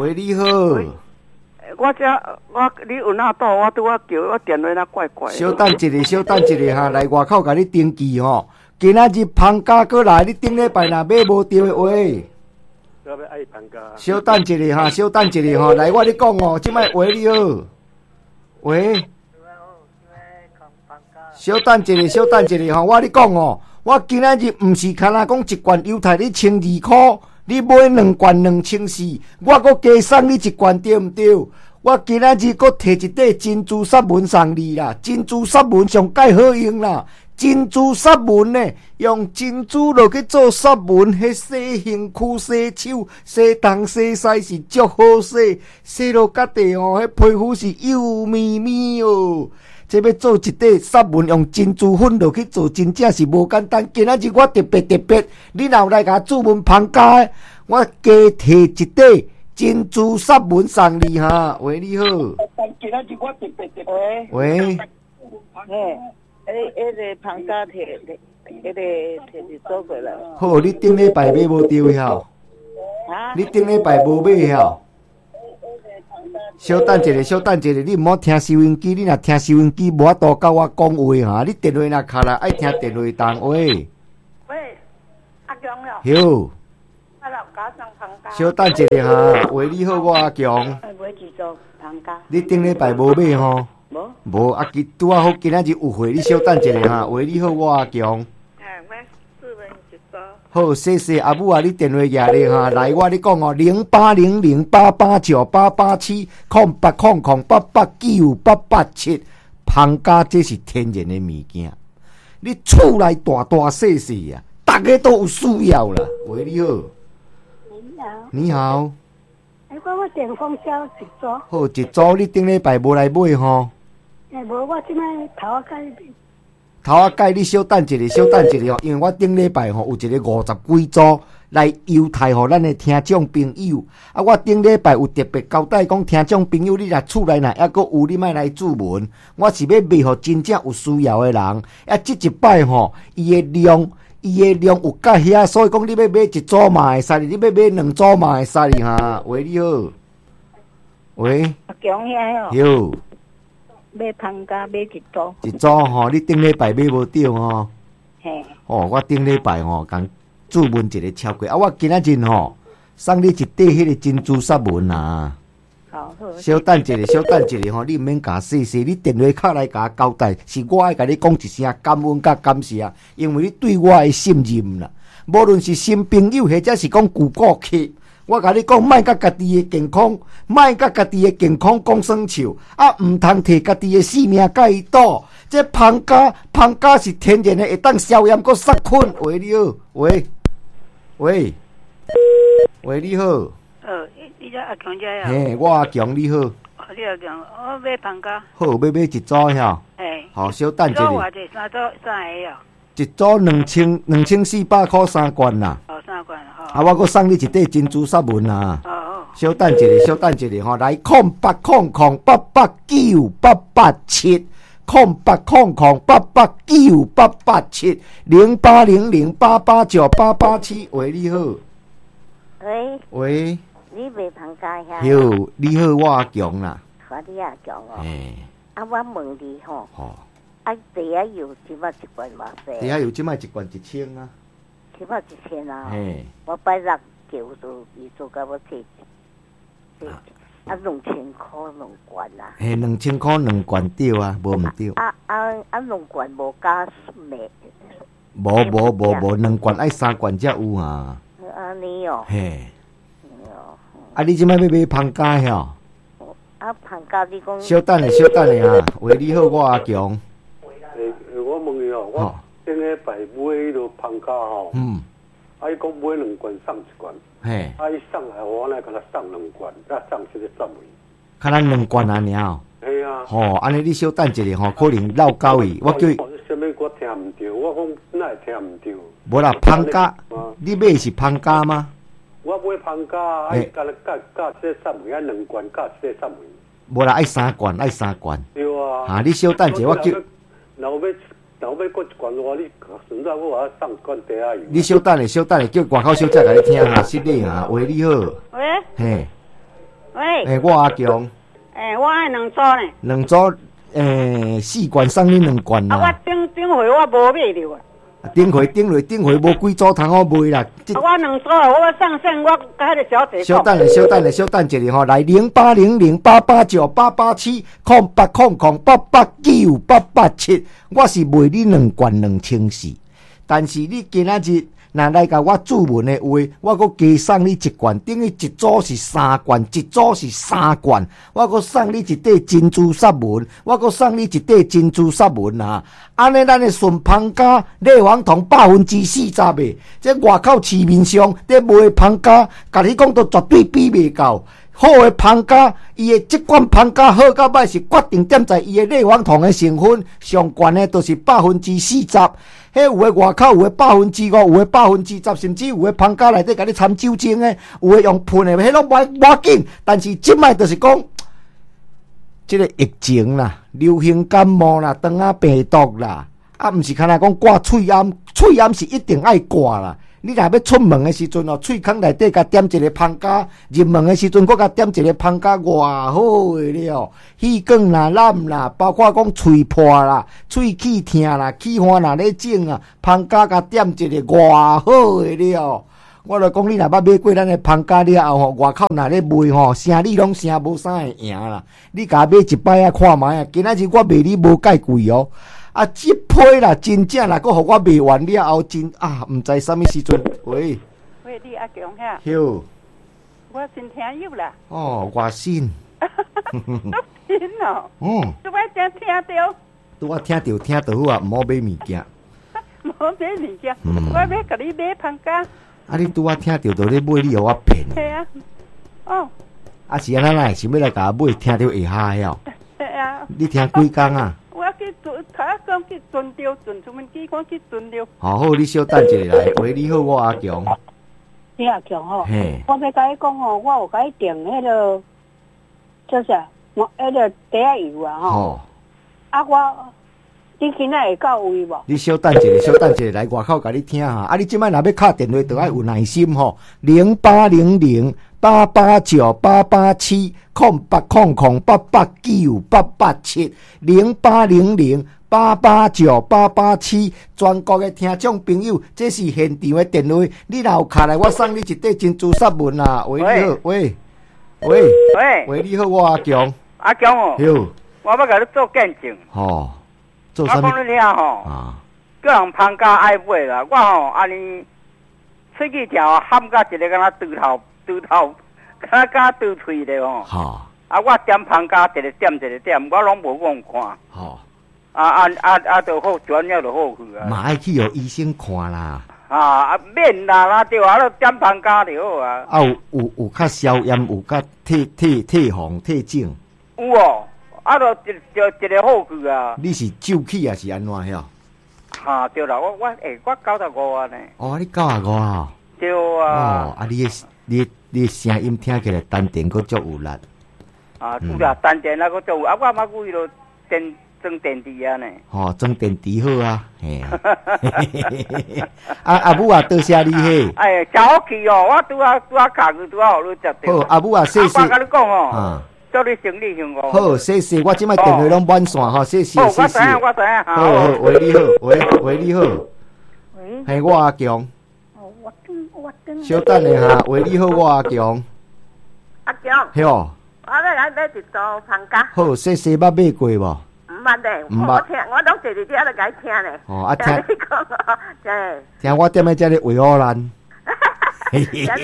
喂，你好。 你有哪倒？我拄啊叫我电话那怪怪。 稍等一下哈，来外口甲你登记吼。今仔日放假过来，你顶礼拜若买无着的话， 要爱放假。 稍等一下哈，来我咧讲哦，即摆喂你好，喂。稍等一下吼，我咧讲哦，我今仔日毋是干那讲一罐犹太你12箍，你买2罐2400，我阁加送你1罐对毋对？我今仔日阁摕一块珍珠萨文送你啦，珍珠萨文上介好用啦。珍珠萨文呢，用珍珠落去做萨文，迄洗身躯、洗手、洗东洗西是足好洗，洗落甲地哦，迄皮肤是幼咪咪哦。这要做一块萨文，用珍珠粉落去做，真正是无简单。今仔日我特别，你若有来甲注文旁家的，我加摕一块珍珠萨文送你哈。喂，你好。 今仔日我特别， 喂。 迄个旁家摕一组过来。 好，你顶礼拜买无着晓？你顶礼拜无买晓？稍等一下，你毋好听收音机，你若听收音机无法度甲我讲话哈。你电话若敲来，爱听电话筒喂。 喂，阿强哟。 哟。 我老家上旁家。 稍等一下哈，喂，你好，我阿强。 买一组旁家。 你顶礼拜无买吼？无啊，拄啊好，今仔日有会，你稍等一下哈。喂，你好，我阿强。 我4分一组。 好，谢谢阿母啊，你电话举咧哈，来我咧讲哦，0800889888088898898887，芳家这是天然的物件，你厝内大细啊，大家都有需要啦。喂，你好。你好。 我电风扇一组。 好，一组你顶礼拜无来买吼？ 无，我即摆头仔改。 头仔改，你稍等一下哦，因为我顶礼拜吼有一个50几组来犹太互咱的听众朋友，啊，我顶礼拜有特别交代讲，听众朋友你若厝内若还阁有，你莫来注文，我是要卖互真正有需要的人，啊，即一摆吼，伊的量有甲遐，所以讲你要买一组嘛会使，你要买2组嘛会使哈。喂，你好。喂。 阿强遐哦。 哟。 买芳家买一组。 一组吼，你顶礼拜买无着吼？ 嘿。 哦，我顶礼拜吼，共注文一个超过，啊，我今仔日吼送你一块迄个珍珠萨文啊。 好。 稍等一下吼，你毋免甲细，你电话敲来甲交代，是我爱甲你讲一声感恩甲感谢，因为你对我的信任啦。无论是新朋友或者是讲旧顾客，我甲你讲，莫甲家己的健康讲生笑，啊，毋通摕家己的性命甲伊赌。这芳家是天然的，会当消炎佮杀菌。喂，你好，喂，你好。 你叫阿强姐呀？ 嘿，我阿强，你好。 你阿强，我买芳家。 好，要买一组晓。 嘿。 好，稍等一下。 一组偌济？3组3个哦。 一组2400块3罐啦。 哦，3罐吼。 啊，我阁送你一块珍珠萨文啦。 哦。 稍等一下吼，来0800889887，0800889887，0800889887。喂，你好。喂。 你卖芳家遐？ 哟，你好，我阿强啦。 你阿强哦。 嘿。 啊，我问你吼。 吼。 啊，第下油即摆一罐偌济？ 第下油即摆一罐1000啊。 即摆1000啊？ 嘿。 我拜六叫伊做甲我摕2000块2罐啦。 嘿，2000块2罐对啊，无毋对。 2罐无加卖。 无2罐爱3罐才有啊。 安尼哦。 嘿。啊，你即摆要买芳家晓？ 啊，芳家你讲。 稍等下哈。喂，你好，我阿强。 我问你哦，我顶礼拜买迄落芳家吼。啊，伊讲买2罐送1罐。 嘿。 啊，伊送来我来甲他送2罐，再送一个10枚。 看咱2罐安尼哦。 嘿啊。 吼，安尼你稍等一下吼，可能绕到伊，我叫伊。 什么我听毋着，我讲哪会听毋着？ 无啦，芳家，你买是芳家吗？ 我买芳家，啊，伊加这10枚，啊2罐加这10枚。 无啦，爱3罐。 对啊。 哈，你稍等一下，我叫。 若要过1罐的话，你顺便我啊送罐茶油。 你稍等下，叫外口小姐甲你听下，失礼哈。喂，你好。 喂。 嘿。 喂， 我阿强， 我爱两组呢。 两组4罐送你2罐啦。 我顶回我无买着啊。 顶回无几组通好卖啦。 我两组我上线，我甲迄个小姐小等一下吼，来0800889888908008898887，我是卖你2罐2400，但是你今仔日若来甲我注文的话，我搁加送你1罐，等于一组是3罐，我搁送你一块珍珠砂纹，我搁送你一块珍珠砂纹啊！安尼咱的顺芳家内黄酮40%的，这外口市面上在卖的芳家，甲你讲都绝对比袂到。好的芳家，伊的即款芳家好到歹是决定点在伊的内黄酮的成分，上悬的都是40%。迄有的外口有的5%，有的10%，甚至有的芳家内底甲你掺酒精的，有的用喷的，迄拢无要紧。但是即摆就是讲，即个疫情啦，流行感冒啦，肠仔病毒啦，毋是干那讲挂喙炎，喙炎是一定爱挂啦。你若要出门的时阵哦，喙孔内底甲点一个芳家，入门的时阵搁甲点一个芳家，偌好的了。气管啦、烂啦，包括讲喙破啦、喙齿疼啦、气환啦咧整啊，芳家甲点一个偌好的了。我就讲你若捌买过咱的芳家了后吼，外口若咧卖吼，生理拢生无啥会赢啦。你甲买一摆啊看卖啊，今仔日我卖你无介贵哦。啊，这批啦，真正啦，佫互我卖完了后，真毋知啥物时阵。喂， 你阿强遐？ 哟， 我真听有啦。 哦，外省。 真哦。拄摆真听到。 我听到好啊，毋好买物件。 无买物件，我要甲你买芳家。 啊，你拄仔听到，就咧买，你互我骗。 系啊。哦。 啊，是安那想要来甲我买，听到会哈的哦。 系啊。 你听几工啊？ 我去讲去存着，存出门机关去存着。 好，你稍等一下来。喂，你好，我阿强。 你阿强吼， 嘿， 我要甲你讲吼，我有甲你订迄个，叫啥？迄个茶仔油啊吼。啊，你今仔会到位无？ 你稍等一下，来外口甲你听哈。啊，你即摆若要敲电话，就要有耐心吼。08008889887887，080088898887，全国的听众朋友，这是现场的电话。你若有敲来，我送你一块珍珠砂纹啦。喂，你好，喂，你好，我阿强。 阿强哦，我要甲你做见证。 吼，做啥物？ 我讲你听吼，叫人芳家爱买啦。我吼安尼喙齿条含甲一个敢若猪头，敢若猪喙咧吼。啊，我点芳家一个点，我拢无讲看。就好，转了就好去啊。 嘛爱去互医生看啦。 免啦，对啊，点芳家就好啊。 有较消炎，有较退红、退肿。 有哦，就一个好去啊。 你是酒气还是安怎遐？ 对啦，我95啊呢。 哦，你95啊？ 对啊。 你的声音听起来丹田佫足有力。 有啦，丹田那个足有，我嘛为了装电池啊呢。 装电池好啊，嘿。阿母啊，多谢你嘿。 真好气哦！我拄啊卡去，拄啊互你接到。 好，阿母啊，谢谢。 我甲你讲哦。祝你生意兴旺。 好，谢谢，我即摆电话拢满线吼，谢谢。 我知影。 好，喂，你好，喂，你好。 喂。 系我阿强。 我等。 稍等下哈，喂，你好，我阿强。 阿强。 嘿哦。 我要来买一组芳家。 好，谢谢，捌买过无？ 毋捌咧，我拢坐伫遮咧甲伊听咧。听你讲哦，对。 听我踮咧遮咧维欧兰。 嘿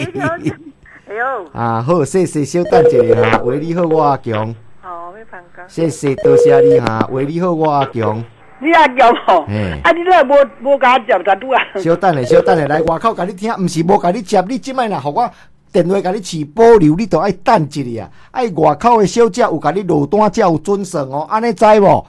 哟。 好，谢谢，稍等一下哈。喂，你好，我阿强。 好，要芳家。 谢谢，多谢你哈。喂，你好，我阿强。 你阿强吼，你怎无甲我接才拄啊？ 稍等下，来外口甲你听，毋是无甲你接，你即摆若互我电话甲你饲保留，你都爱等一下啊！爱外口的小姐有甲你落单，才有准算哦，安尼知无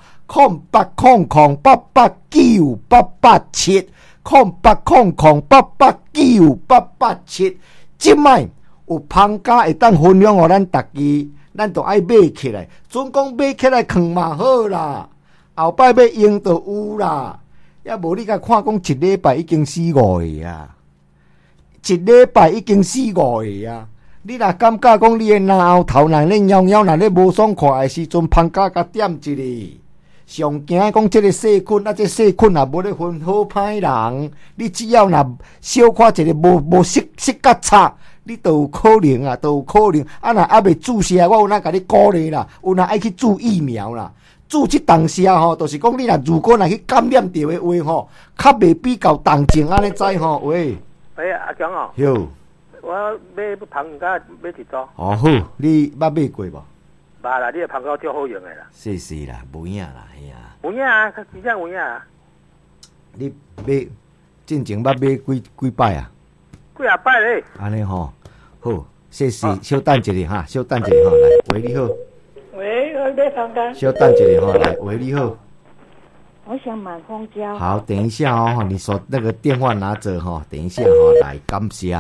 ？0800889889887080889897，即摆有芳家会当分享互咱大家，咱都爱买起来。准讲买起来藏嘛好啦，后摆要用就有啦。也无你甲看讲一礼拜已经4-5个啊。一礼拜已经4-5个啊！ 你若感觉讲你的脑后头若咧摇摇，若咧无爽快的时阵，芳家甲点一个。上惊讲即个细菌，这细菌也无咧分好歹人。你只要若小看一个无识较差，你都有可能啊，都有可能。若未注射，我有哪甲你鼓励啦？有哪爱去注疫苗啦？注即当下吼，就是讲你如果去感染着的话吼，较未比较动静安尼知吼？喂， 阿强哦， 哟， 我买芳家买一组。 哦好，你捌买过无？ 捌啦，你的芳家足好用的啦。 是啦，有影啦，嘿啊。 有影啊，真正有影啊。 你买进前捌买几摆啊？ 几啊摆咧？ 安尼吼，好，谢谢，小等一下哈，小等一下哈，来，喂，你好。 喂，我在芳家。 小等一下哈，来，喂，你好。 我想买蜂胶。 好，等一下哦，你说那个电话拿着哈，等一下哈，来，感谢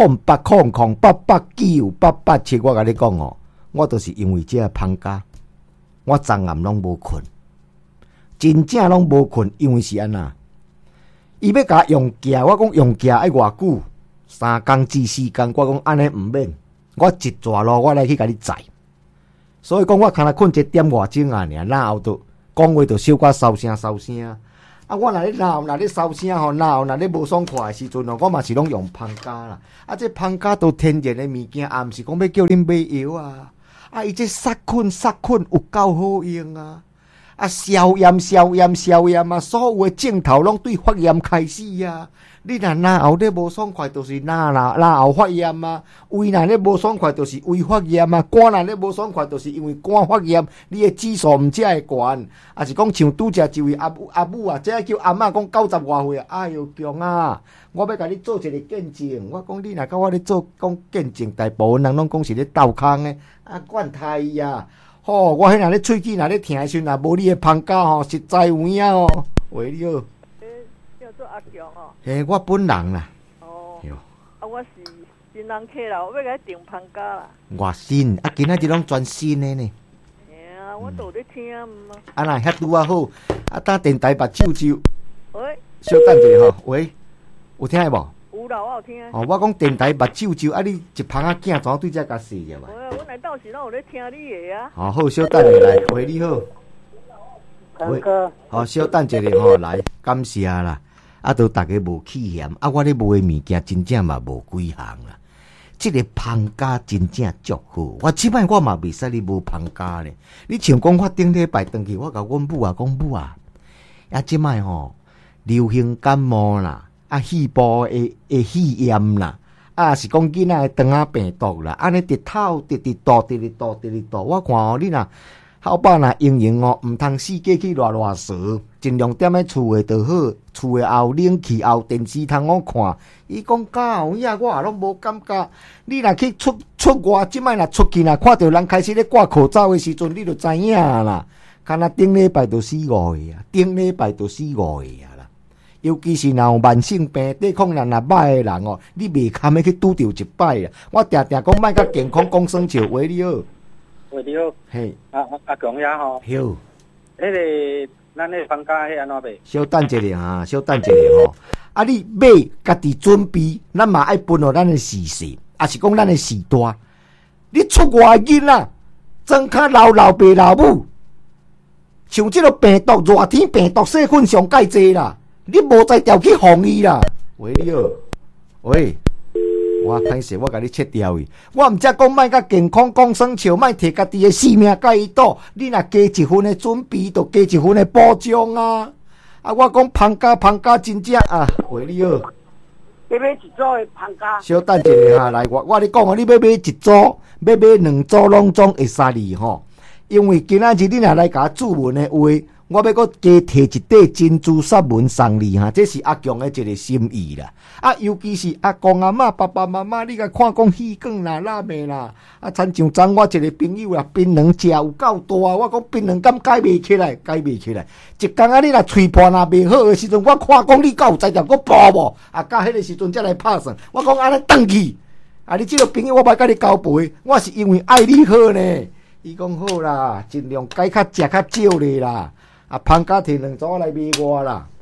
0800889887，我跟你讲哦，我都是因为这芳家，我昨暗拢无困，真正拢无困，因为是安那，伊要甲用价，我讲用价爱偌久，3天至4天，我讲安尼毋免，我一抓咯，我来去甲你载，所以讲我若困1点外钟啊，然后都。讲话就小可收声，啊！我若咧闹，若咧收声吼，闹若咧无爽快的时阵吼，我嘛是拢用芳家啦。啊，这芳家都天然的物件，啊，毋是讲要叫恁买药啊。啊，伊这杀菌有够好用啊！啊，消炎啊，所有的镜头拢对发炎开始啊。你若后咧无爽快，就是后发炎啊；胃若咧无爽快，就是胃发炎啊；肝若咧无爽快，就是因为肝发炎。你的指数毋才会悬，啊是讲像拄则一位阿母啊，这叫阿嬷讲90外岁啊，哎哟强啊！我要甲你做一个见证，我讲你若甲我咧做讲见证，大部分人拢讲是咧斗空的啊，惯态啊！吼，我迄若咧喙齿若咧疼的时阵，若无你的芳家吼，实在有影哦。喂，你好。 做阿强哦， 嘿，我本人啦。 哦，啊，我是新人客啦，我要甲你订芳家啦。 外新，啊，今仔日拢全新的呢。 嘿啊，我都有咧听嘛。 啊，那遐拄啊好，啊，打电台目睭。 喂。 小等一下吼，喂，有听无？ 有啦，我有听。 哦，我讲电台目睭，啊，你一芳仔囝怎对遮甲细者嘛？ 我来到时拢有咧听你的啊。 哦，好，小等下来，喂，你好。 芳家。 好，小等一下吼，来，感谢啦。啊，都大家无气嫌，啊，我咧卖物件真正嘛无几项啦。这个芳家真正足好，我即摆我嘛袂使你无芳家咧。你像讲我顶礼拜登去，我甲阮母啊讲母啊，啊，即摆吼流行感冒啦，啊，肺部的肺炎啦，啊，是讲囡仔的肠仔病毒啦，安尼直透直倒，我看哦，你若好饱若用用哦，毋通四界去乱踅，尽量踮咧厝诶就好。厝诶后冷气后电视通我看，伊讲假有影，我也拢无感觉。你若去出外，即摆若出去若看到人开始咧挂口罩诶时阵，你就知影啦。敢若顶礼拜就4、5个啊，顶礼拜就4、5个啊啦。尤其是若有慢性病、抵抗力若歹诶人哦，你袂堪要去拄着一摆啊。我定定讲莫甲健康讲生笑，喂你好。 喂，你好。 嘿， 阿强呀吼。 好。 迄个咱迄芳家迄安怎卖？ 小等一下哈，小等一下吼。啊，你买家己准备，咱嘛爱分互咱的时势，也是讲咱的时代。你出外囡仔，装较老爸老母，像即个病毒热天病毒细菌上介济啦，你无才调去防疫啦。喂，你好，喂。我歹势，我甲你切掉伊。我毋则讲莫甲健康讲生笑，莫摕家己的性命甲伊赌。你若加一分的准备，就加一分的保障啊！啊，我讲芳家真正啊，喂你好。 要买一组的芳家。 小等一下哈，来我你讲哦，你要买一组，要买2组拢总会使你吼。因为今仔日你若来甲我注文的话，我要搁加摕一块珍珠砂纹送你哈，这是阿强的一个心意啦。啊，尤其是阿公阿嬷、爸爸妈妈，你甲看讲鱼羹啦、拉面啦，啊，亲像昨我一个朋友啦，槟榔食有够大，我讲槟榔敢解袂起来，一工啊，你若喙破若袂好的时阵，我看讲你敢有才调搁补无？啊，到迄个时阵才来拍算。我讲安尼转去，啊，你即个朋友我袂甲你交陪，我是因为爱你好呢。伊讲好啦，尽量改较食较少咧啦。啊，芳家摕2组来卖我啦。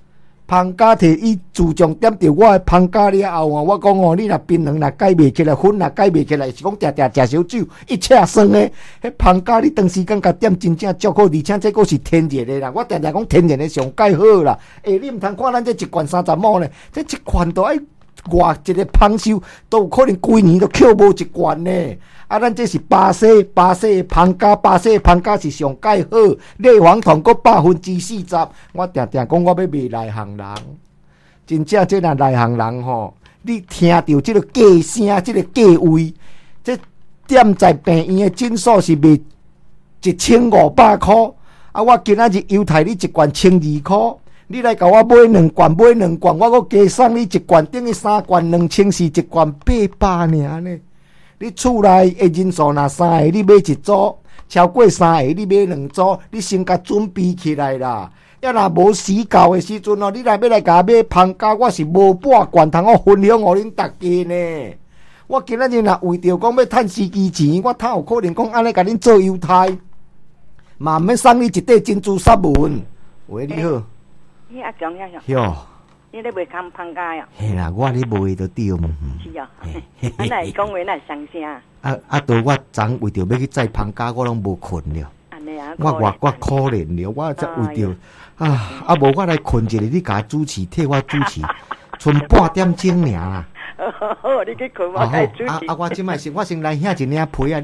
芳家摕伊注重点着我的芳家了后啊，我讲哦，你若槟榔若解袂起来，粉若解袂起来，是讲定定食烧酒，一切酸的。迄芳家你长时间甲点真正足好，而且这个是天然的啦。我定定讲天然的上介好啦。你毋通看咱这一罐30毛呢，这一罐都爱外一个芳收，都有可能规年都扣无一罐呢。啊，咱这是巴西的芳家，巴西的芳家是上介好，内黄酮搁40%。我定定讲，我要卖内行人，真正这若内行人吼，你听到这个价声，这个价位，这点在病院的诊所是卖1500块，啊，我今仔日犹太你一罐1200块。你来甲我买2罐，我搁加送你一罐，等于3罐2400，一罐800尔呢。你厝内的人数若3个，你买1组；超过3个，你买2组。你先甲准备起来啦。要若无时到的时阵哦，你来要来甲我买芳家，我是无半罐通我分享互恁大家呢。我今仔日若为着讲要趁司机钱，我哪有可能讲安尼甲恁做犹太？嘛毋免送你一块珍珠纱纹。喂，你好。 阿强呀， 哟， 你咧卖康芳家呀？ 嘿啦，我咧卖就对。 是啊，啊来讲话来伤声。 都我昨为着要去载芳家，我拢无困了。 安尼啊， 我可怜了，我则为着无我来困一下，你甲主持替我主持，剩半点钟尔。 好，你去困，我来主持。 我即摆先来掀一领被啊。